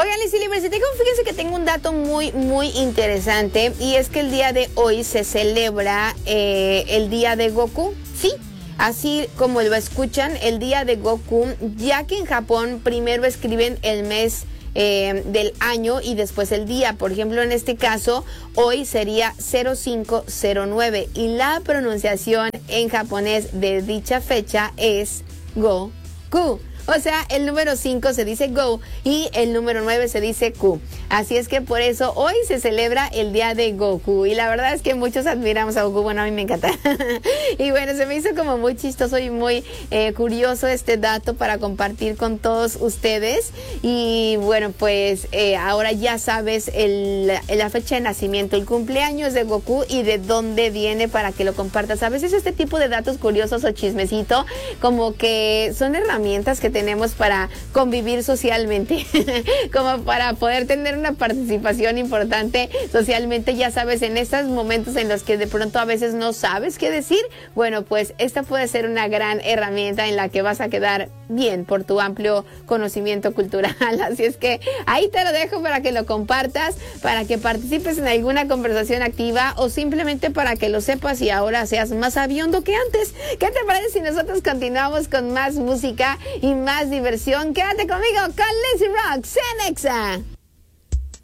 Oigan, Lizzy Libres, fíjense que tengo un dato muy interesante, y es que el día de hoy se celebra el día de Goku. Sí, así como lo escuchan, el día de Goku, ya que en Japón primero escriben el mes del año y después el día. Por ejemplo, en este caso, hoy sería 0509 y la pronunciación en japonés de dicha fecha es Goku. O sea, el número 5 se dice Go y el número 9 se dice Ku. Así es que por eso hoy se celebra el día de Goku. Y la verdad es que muchos admiramos a Goku. Bueno, a mí me encanta. Y bueno, se me hizo como muy chistoso y muy curioso este dato para compartir con todos ustedes. Y bueno, pues ahora ya sabes la fecha de nacimiento, el cumpleaños de Goku y de dónde viene para que lo compartas. A veces este tipo de datos curiosos o chismecito como que son herramientas que tenemos para convivir socialmente, como para poder tener una participación importante socialmente, ya sabes, en estos momentos en los que de pronto a veces no sabes qué decir. Bueno, pues esta puede ser una gran herramienta en la que vas a quedar bien por tu amplio conocimiento cultural. Así es que ahí te lo dejo para que lo compartas, para que participes en alguna conversación activa o simplemente para que lo sepas y ahora seas más sabiondo que antes. ¿Qué te parece si nosotros continuamos con más música y más diversión? Quédate conmigo con Lizzy Rock, Cenexa.